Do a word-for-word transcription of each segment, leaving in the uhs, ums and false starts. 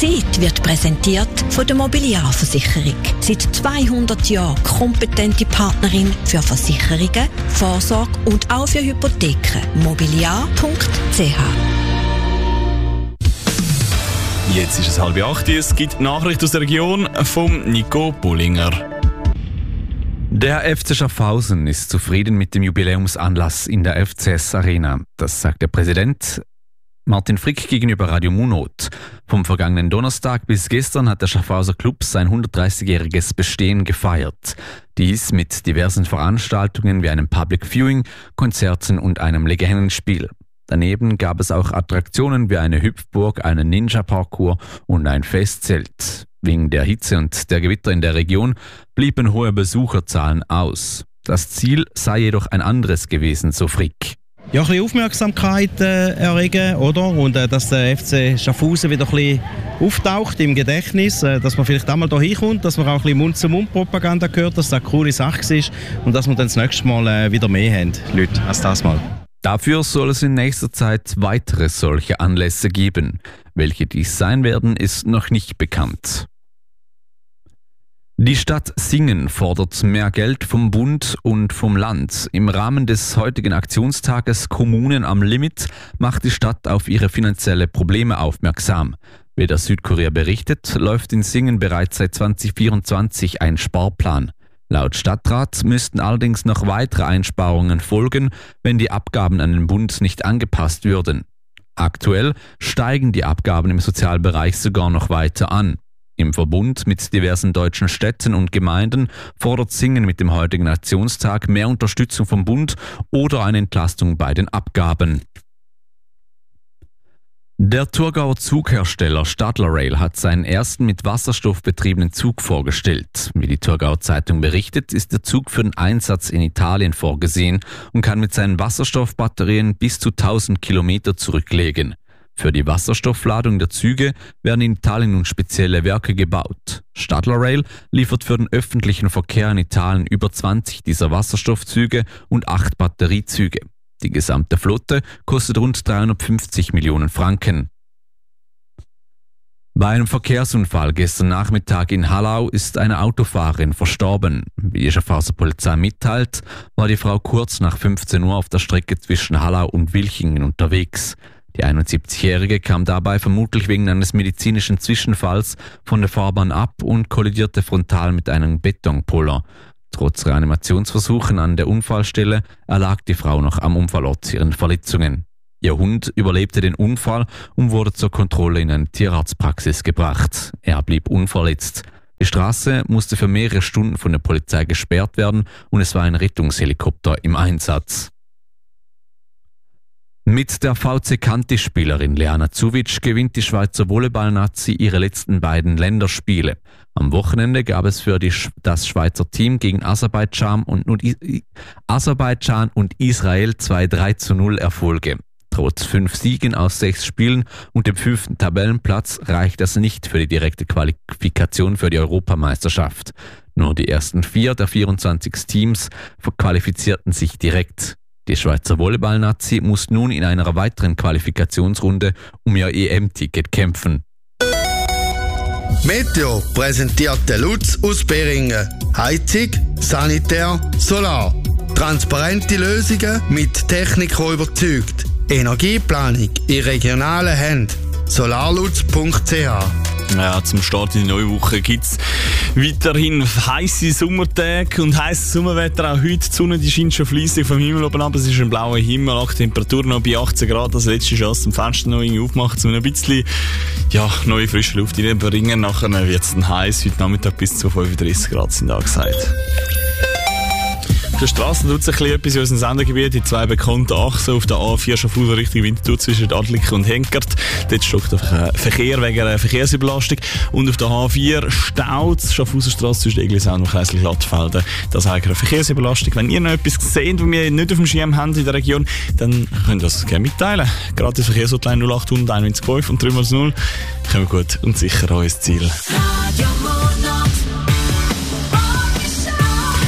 Zeit wird präsentiert von der Mobiliarversicherung. Seit zweihundert Jahren kompetente Partnerin für Versicherungen, Vorsorge und auch für Hypotheken. mobiliar punkt c h. Jetzt ist es halb acht. Es gibt Nachrichten aus der Region von Nico Bullinger. Der F C Schaffhausen ist zufrieden mit dem Jubiläumsanlass in der F C S Arena. Das sagt der Präsident Martin Frick gegenüber Radio Munot. Vom vergangenen Donnerstag bis gestern hat der Schaffhauser Club sein hundertdreißigjähriges Bestehen gefeiert. Dies mit diversen Veranstaltungen wie einem Public Viewing, Konzerten und einem Legendenspiel. Daneben gab es auch Attraktionen wie eine Hüpfburg, einen Ninja-Parcours und ein Festzelt. Wegen der Hitze und der Gewitter in der Region blieben hohe Besucherzahlen aus. Das Ziel sei jedoch ein anderes gewesen, so Frick. Ja, ein bisschen Aufmerksamkeit äh, erregen, oder? Und äh, dass der F C Schaffhausen wieder ein bisschen auftaucht im Gedächtnis, äh, dass man vielleicht einmal hier hinkommt, dass man auch ein bisschen Mund-zu-Mund-Propaganda hört, dass das eine coole Sache ist und dass wir dann das nächste Mal äh, wieder mehr haben, Leute, als das Mal. Dafür soll es in nächster Zeit weitere solche Anlässe geben. Welche dies sein werden, ist noch nicht bekannt. Die Stadt Singen fordert mehr Geld vom Bund und vom Land. Im Rahmen des heutigen Aktionstages Kommunen am Limit macht die Stadt auf ihre finanziellen Probleme aufmerksam. Wie der Südkurier berichtet, läuft in Singen bereits seit zwanzig vierundzwanzig ein Sparplan. Laut Stadtrat müssten allerdings noch weitere Einsparungen folgen, wenn die Abgaben an den Bund nicht angepasst würden. Aktuell steigen die Abgaben im Sozialbereich sogar noch weiter an. Im Verbund mit diversen deutschen Städten und Gemeinden fordert Singen mit dem heutigen Aktionstag mehr Unterstützung vom Bund oder eine Entlastung bei den Abgaben. Der Thurgauer Zughersteller Stadler Rail hat seinen ersten mit Wasserstoff betriebenen Zug vorgestellt. Wie die Thurgauer Zeitung berichtet, ist der Zug für den Einsatz in Italien vorgesehen und kann mit seinen Wasserstoffbatterien bis zu tausend Kilometer zurücklegen. Für die Wasserstoffladung der Züge werden in Italien nun spezielle Werke gebaut. Stadler Rail liefert für den öffentlichen Verkehr in Italien über zwanzig dieser Wasserstoffzüge und acht Batteriezüge. Die gesamte Flotte kostet rund dreihundertfünfzig Millionen Franken. Bei einem Verkehrsunfall gestern Nachmittag in Hallau ist eine Autofahrerin verstorben. Wie die Schaffhauser Polizei mitteilt, war die Frau kurz nach fünfzehn Uhr auf der Strecke zwischen Hallau und Wilchingen unterwegs. Die einundsiebzigjährige kam dabei vermutlich wegen eines medizinischen Zwischenfalls von der Fahrbahn ab und kollidierte frontal mit einem Betonpoller. Trotz Reanimationsversuchen an der Unfallstelle erlag die Frau noch am Unfallort ihren Verletzungen. Ihr Hund überlebte den Unfall und wurde zur Kontrolle in eine Tierarztpraxis gebracht. Er blieb unverletzt. Die Straße musste für mehrere Stunden von der Polizei gesperrt werden und es war ein Rettungshelikopter im Einsatz. Mit der V C Kanti-Spielerin Leana Zuvic gewinnt die Schweizer Volleyball-Nazi ihre letzten beiden Länderspiele. Am Wochenende gab es für die, das Schweizer Team gegen Aserbaidschan und, und, Aserbaidschan und Israel zwei drei zu null Erfolge. Trotz fünf Siegen aus sechs Spielen und dem fünften Tabellenplatz reicht das nicht für die direkte Qualifikation für die Europameisterschaft. Nur die ersten vier der vierundzwanzig Teams qualifizierten sich direkt. Die Schweizer Volleyball-Nazi muss nun in einer weiteren Qualifikationsrunde um ihr E M-Ticket kämpfen. Meteo präsentiert der Lutz aus Beringen. Heizung, Sanitär, Solar. Transparente Lösungen mit Technik, die überzeugt. Energieplanung in regionalen Händen. solarlutz punkt c h. Ja, zum Start in die neue Woche gibt es weiterhin heisse Sommertage und heisses Sommerwetter. Auch heute, die Sonne die scheint schon fleissig vom Himmel oben ab. Es ist ein blauer Himmel, die Temperatur noch bei achtzehn Grad. Das letzte Chance, zum Fenster noch irgendwie aufmachen, um ein bisschen ja, neue frische Luft reinzubringen. Nachher wird es dann heiß. Heute Nachmittag bis zu fünfunddreißig Grad sind angesagt. Auf der Straße tut sich etwas in unserem Sendegebiet. Die zwei bekannten Achsen auf der A vier Schaffhausen Richtung Winterthur zwischen Adliken und Henkert. Dort stockt der Verkehr wegen einer Verkehrsüberlastung. Und auf der H vier staut es Schaffhausenstrasse zwischen Eglisau und Kreisel-Glattfelden. Das ist eine Verkehrsüberlastung. Wenn ihr noch etwas seht, was wir nicht auf dem Schirm haben in der Region, dann könnt ihr das gerne mitteilen. Gerade die Verkehrshotline null acht hundert einundneunzig fünf und drei mal null kommen wir gut und sicher an unser Ziel.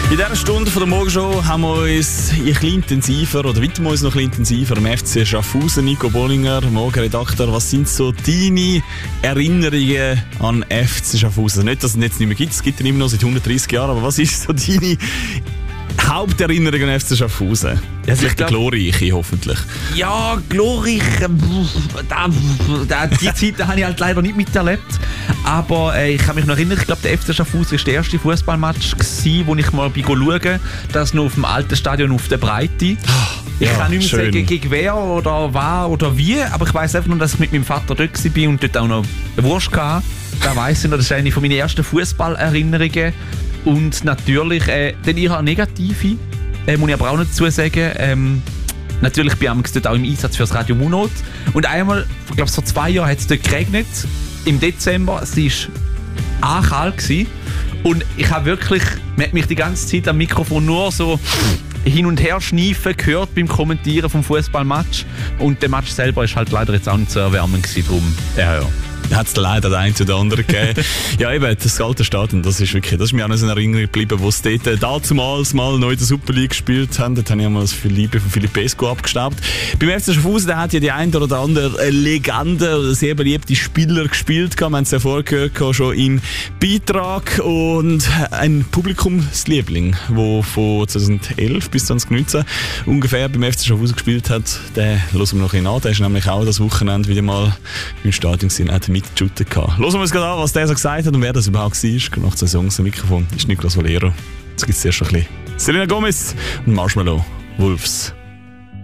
In dieser Stunde von der Morgenshow haben wir uns ein bisschen intensiver, oder widmen wir uns noch ein bisschen intensiver am F C Schaffhausen. Nico Bollinger, Morgenredakteur, was sind so deine Erinnerungen an F C Schaffhausen? Nicht, dass es jetzt nicht mehr gibt, es gibt ihn immer noch seit hundertdreißig Jahren, aber was ist so deine Haupterinnerung an F C Schaffhausen? Ja, vielleicht die glorreiche, hoffentlich. Ja, glorreich. Da, da, die Zeit habe ich halt leider nicht miterlebt. Aber äh, ich kann mich noch erinnern, ich glaube, der F C Schaffhausen war der erste Fußballmatch, wo ich mal schauen konnte. Das noch auf dem alten Stadion auf der Breite. Ich ja, kann nicht mehr schön sagen, gegen wer oder war oder wie, aber ich weiss einfach nur, dass ich mit meinem Vater dort war und dort auch noch eine Wurst hatte. Da weiss ich noch, das ist eine meiner ersten Fußballerinnerungen. Und natürlich, äh, dann eher negative, äh, muss ich aber auch noch dazu sagen. Ähm, natürlich bin ich dort auch im Einsatz für das Radio Munot. Und einmal, ich glaube vor zwei Jahren, hat es dort geregnet. Im Dezember. Es war arschkalt gewesen. Und ich habe wirklich, man hat mich die ganze Zeit am Mikrofon nur so hin und her schniefen gehört beim Kommentieren vom Fußballmatch. Und der Match selber ist halt leider jetzt auch nicht so erwärmend gewesen. Drum, ja, ja. Hat es leider der eine oder andere gegeben. Ja, eben, das alte Stadion, das ist wirklich, das ist mir auch noch in Erinnerung geblieben, wo sie dort damals mal neu in der Super League gespielt haben. Dort habe ich einmal das Liebe von Philipp Pesco abgestaubt. Beim F C Schaffhausen, der hat ja die eine oder andere Legende oder sehr beliebte Spieler gespielt. Wir haben es ja vorher gehört, schon im Beitrag. Und ein Publikumsliebling, der von zweitausendelf bis zweitausendneunzehn ungefähr beim F C Schaffhausen gespielt hat, den hören wir noch an. Der ist nämlich auch das Wochenende wieder mal im Stadion gesehen, hat mit Shooter gehabt. Hören wir uns gerade an, was der so gesagt hat und wer das überhaupt war. Nach zwei Songs am Mikrofon ist Nicolas Valero. Jetzt gibt es erst ein bisschen Selena Gomez und Marshmallow Wolves.